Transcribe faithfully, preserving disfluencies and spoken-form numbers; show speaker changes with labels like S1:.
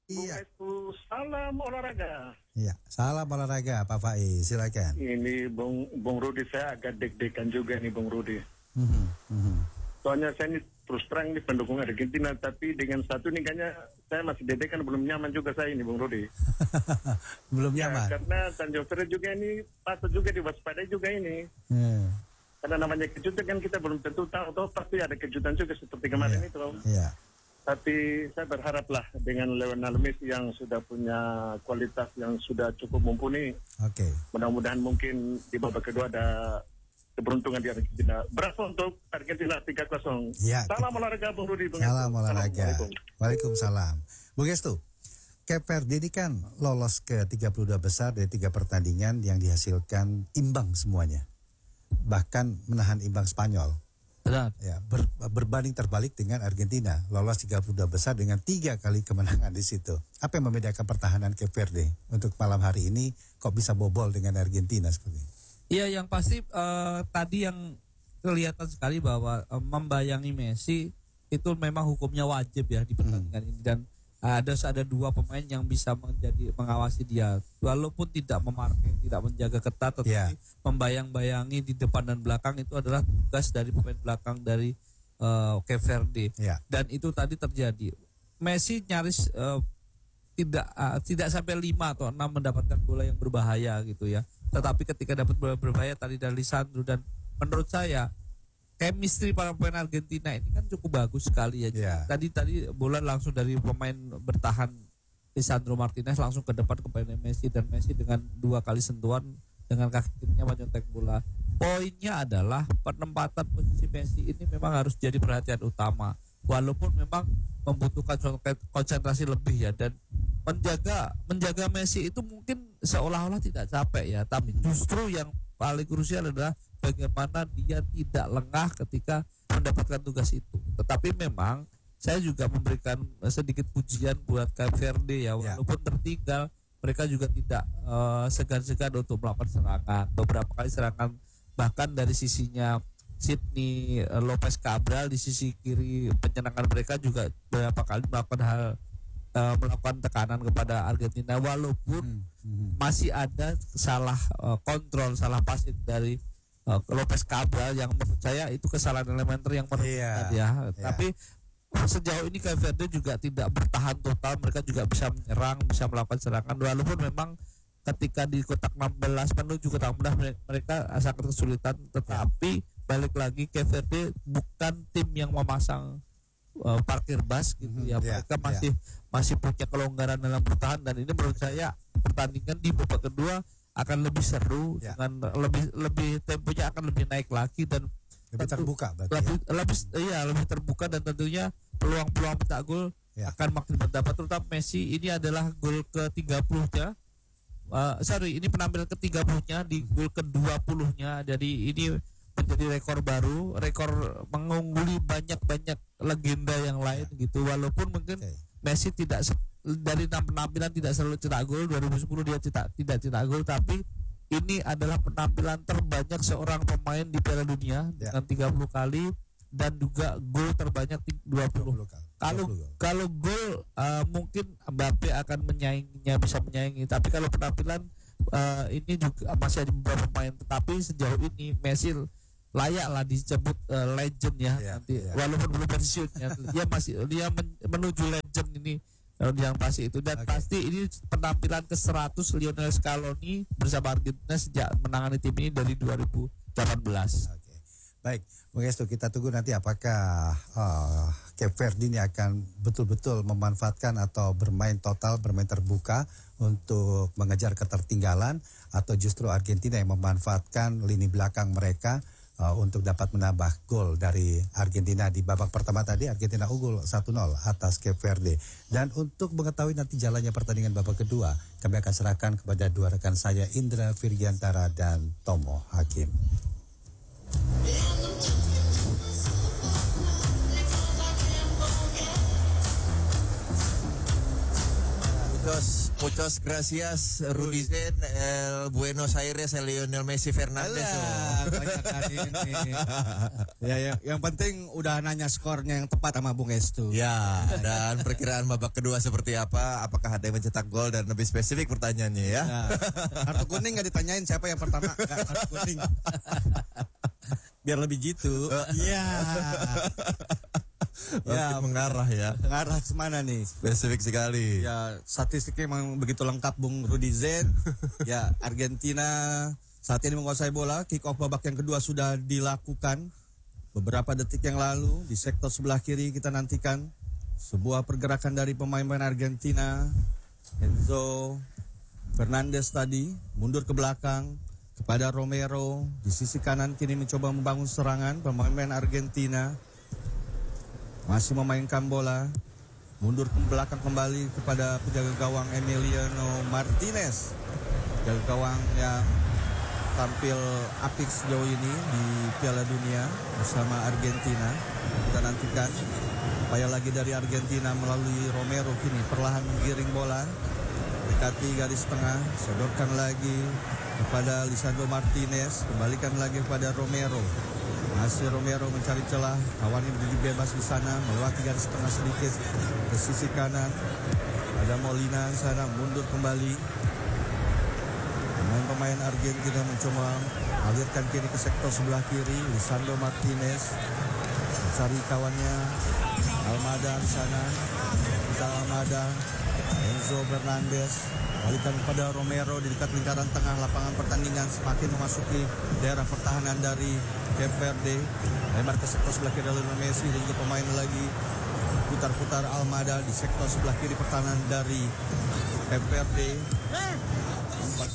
S1: Bung
S2: Iya.
S1: Estu, salam olahraga.
S2: Iya, salam olahraga Pak Faiz, silakan.
S1: Ini Bung Bung Rudi, saya agak deg-degan juga nih Bung Rudi.
S2: Mhm, mhm.
S1: Soalnya saya ini terus terang nih pendukung Argentina, tapi dengan satu nih kayaknya saya masih deg-degan, belum nyaman juga saya ini Bung Rudi.
S2: Belum
S1: Ya,
S2: nyaman.
S1: karena Tanjung Priok juga ini patut juga diwaspadai juga ini.
S2: Hmm.
S1: Karena namanya kejutan kan kita belum tentu tahu, toh pasti ada kejutan juga seperti kemarin
S2: Iya.
S1: itu.
S2: Iya.
S1: Tapi saya berharaplah dengan Lionel Messi yang sudah punya kualitas yang sudah cukup mumpuni,
S2: Oke.
S1: mudah-mudahan mungkin di babak kedua ada keberuntungan di Argentina. Berapa untuk Argentina tiga kosong.
S2: Ya,
S1: Salam olahraga Bung Rudi. Bung
S2: Salam
S1: Estu.
S2: olahraga.
S1: Assalamualaikum.
S2: Waalaikumsalam. Bung Estu, Cape Verde ini kan lolos ke tiga puluh dua besar dari tiga pertandingan yang dihasilkan imbang semuanya. Bahkan menahan imbang Spanyol.
S3: Benar.
S2: Ya, ber- berbanding terbalik dengan Argentina, lolos tiga puluh dua besar dengan tiga kali kemenangan di situ. Apa yang membedakan pertahanan Cape Verde untuk malam hari ini kok bisa bobol dengan Argentina seperti ini?
S3: Iya, yang pasti eh, tadi yang kelihatan sekali bahwa eh, membayangi Messi itu memang hukumnya wajib ya di pertandingan ini, dan ada ada dua pemain yang bisa menjadi mengawasi dia, walaupun tidak memarking, tidak menjaga ketat, tetapi
S2: Yeah.
S3: membayang-bayangi di depan dan belakang itu adalah tugas dari pemain belakang dari uh, Cape Verde.
S2: Yeah.
S3: Dan itu tadi terjadi. Messi nyaris uh, tidak uh, tidak sampai lima atau enam mendapatkan bola yang berbahaya gitu ya. Tetapi ketika dapat bola berbahaya tadi dari Lisandro, dan menurut saya chemistry para pemain Argentina ini kan cukup bagus sekali ya.
S2: Yeah.
S3: Tadi tadi bola langsung dari pemain bertahan Lisandro Martinez langsung ke depan kepada Messi, dan Messi dengan dua kali sentuhan dengan kaki kirinya menyontek bola. Poinnya adalah penempatan posisi Messi ini memang harus jadi perhatian utama. Walaupun memang membutuhkan konsentrasi lebih ya, dan menjaga menjaga Messi itu mungkin seolah-olah tidak capek ya, tapi justru yang paling krusial adalah bagaimana dia tidak lengah ketika mendapatkan tugas itu. Tetapi memang saya juga memberikan sedikit pujian buat Cape Verde ya, walaupun tertinggal mereka juga tidak uh, segan-segan untuk melakukan serangan. Beberapa kali serangan bahkan dari sisinya Sidney Lopez Cabral di sisi kiri penyerangan mereka juga beberapa kali melakukan hal uh, melakukan tekanan kepada Argentina, walaupun hmm. Hmm. masih ada salah uh, kontrol, salah passing dari uh, Lopez Cabral yang menurut saya itu kesalahan elementer yang merugikan
S2: yeah.
S3: ya.
S2: Yeah.
S3: Tapi sejauh ini Cape Verde juga tidak bertahan total, mereka juga bisa menyerang, bisa melakukan serangan, walaupun memang ketika di kotak enam belas menuju kotak enam belas mereka sangat kesulitan. Tetapi balik lagi, Cape Verde bukan tim yang memasang uh, parkir bus gitu ya. Mereka
S2: yeah,
S3: masih yeah. masih punya kelonggaran dalam bertahan, dan ini menurut saya pertandingan di babak kedua akan lebih seru yeah. dengan lebih lebih temponya akan lebih naik lagi, dan
S2: lebih terbuka berarti
S3: lebih,
S2: ya?
S3: lebih iya lebih terbuka, dan tentunya peluang-peluang mencetak gol ya. akan makin berdapat, terutama Messi. Ini adalah gol ke tiga puluh-nya. Uh, sorry, ini penampilan ke tiga puluh-nya di gol ke dua puluh-nya. Jadi ini menjadi rekor baru, rekor mengungguli banyak-banyak legenda yang lain ya. gitu. Walaupun mungkin okay. Messi tidak dari enam penampilan tidak selalu cetak gol. dua ribu sepuluh dia cetak, tidak cetak gol, tapi ini adalah penampilan terbanyak seorang pemain di Piala Dunia ya. dengan tiga puluh kali, dan juga gol terbanyak dua puluh. Kalau kalau gol uh, mungkin Mbappe akan menyainginya, bisa menyaingi, tapi kalau penampilan uh, ini juga masih ada beberapa pemain. Tetapi sejauh ini Messi layaklah disebut uh, legend ya, ya nanti ya. Walaupun belum pensiun ya, dia masih dia men, menuju legend ini yang pasti itu, dan okay. pasti ini penampilan ke seratus Lionel Scaloni bersama Argentina sejak menangani tim ini dari dua ribu delapan belas.
S2: Okay. Baik, Bung Estu, kita tunggu nanti apakah uh, Cape Verde ini akan betul-betul memanfaatkan atau bermain total, bermain terbuka untuk mengejar ketertinggalan, atau justru Argentina yang memanfaatkan lini belakang mereka uh, untuk dapat menambah gol dari Argentina. Di babak pertama tadi Argentina unggul satu nol atas Cape Verde. Dan untuk mengetahui nanti jalannya pertandingan babak kedua, kami akan serahkan kepada dua rekan saya, Indra Virgiantara dan Tomo Hakim.
S4: Terus Muchas gracias Rudizen, el Buenos Aires, el Lionel Messi Fernandes.
S2: Alah, kebanyakan ini. Ya, ya, yang penting udah nanya skornya yang tepat sama Bung Estu.
S4: Ya, dan perkiraan babak kedua seperti apa? Apakah ada yang mencetak gol dan lebih spesifik pertanyaannya ya?
S2: Nah, kartu kuning nggak ditanyain siapa yang pertama. Nggak, kartu kuning. Biar lebih jitu. Iya.
S4: Ya, mengarah ya.
S2: Mengarah kemana nih?
S4: Spesifik sekali.
S2: Ya, statistiknya memang begitu lengkap Bung Rudi Zen. Ya, Argentina saat ini menguasai bola. Kick off babak yang kedua sudah dilakukan beberapa detik yang lalu. Di sektor sebelah kiri kita nantikan sebuah pergerakan dari pemain-pemain Argentina. Enzo Fernandez tadi mundur ke belakang kepada Romero. Di sisi kanan kini mencoba membangun serangan pemain-pemain Argentina. Masih memainkan bola. Mundur ke belakang kembali kepada penjaga gawang Emiliano Martinez. Penjaga gawang yang tampil apik sejauh ini di Piala Dunia bersama Argentina. Kita nantikan upaya lagi dari Argentina melalui Romero kini perlahan menggiring bola. Dekati garis tengah, sodorkan lagi kepada Lisandro Martinez. Kembalikan lagi kepada Romero. Masih Romero mencari celah, kawannya berdiri bebas di sana, melewati garis tengah sedikit ke sisi kanan. Ada Molina di sana, mundur kembali. Pemain-pemain Argentina mencoba alirkan kiri ke sektor sebelah kiri. Lisandro Martinez mencari kawannya, Almada di sana. Kita Almada, Enzo Fernandez. Balikan kepada Romero di dekat lingkaran tengah lapangan pertandingan, semakin memasuki daerah pertahanan dari Cape Verde. Lebar ke sektor sebelah kiri Lionel Messi dan juga pemain lagi putar-putar Almada di sektor sebelah kiri pertahanan dari Cape Verde. Empat